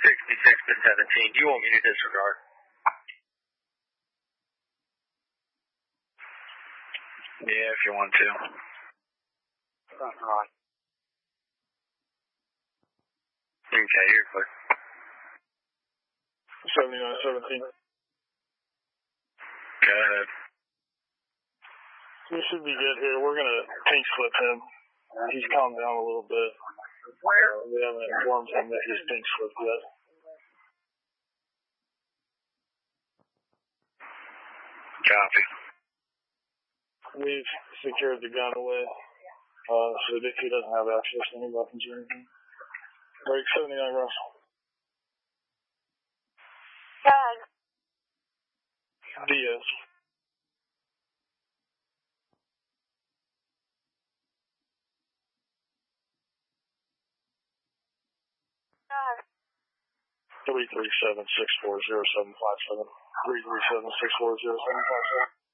to 17. Do you want me to disregard? Yeah, if you want to. Right. Okay, you're clear. 7917. Go ahead. We should be good here. We're going to pink slip him. He's calmed down a little bit. We haven't informed him that he's pink slipped yet. Copy. We've secured the gun away, so that he doesn't have access to any weapons or anything. Break 79, Russell. DS. Three 337-640-757. 337-640-757.